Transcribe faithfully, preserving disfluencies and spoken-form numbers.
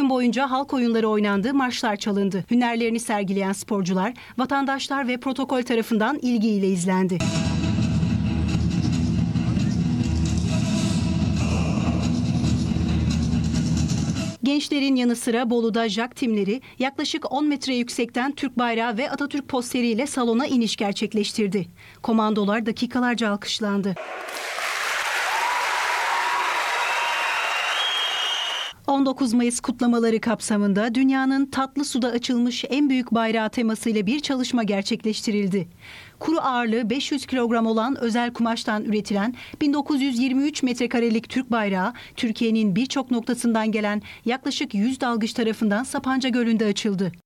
gün boyunca halk oyunları oynandı, marşlar çalındı. Hünerlerini sergileyen sporcular, vatandaşlar ve protokol tarafından ilgiyle izlendi. Gençlerin yanı sıra Bolu'da jak timleri yaklaşık on metre yüksekten Türk bayrağı ve Atatürk posteriyle salona iniş gerçekleştirdi. Komandolar dakikalarca alkışlandı. on dokuz Mayıs kutlamaları kapsamında dünyanın tatlı suda açılmış en büyük bayrağı temasıyla bir çalışma gerçekleştirildi. Kuru ağırlığı beş yüz kilogram olan özel kumaştan üretilen bin dokuz yüz yirmi üç metrekarelik Türk bayrağı, Türkiye'nin birçok noktasından gelen yaklaşık yüz dalgıç tarafından Sapanca Gölü'nde açıldı.